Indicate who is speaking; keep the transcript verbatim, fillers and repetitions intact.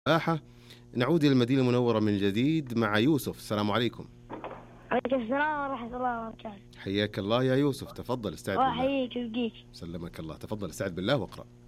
Speaker 1: آحة. نعود إلى المدينة المنورة من جديد مع يوسف. السلام عليكم.
Speaker 2: عليكم السلام ورحمة الله وبركاته.
Speaker 1: حياك الله يا يوسف، تفضل استعد بالله.
Speaker 2: وأحييك ويبقيك.
Speaker 1: سلمك الله، تفضل استعد بالله واقرأ.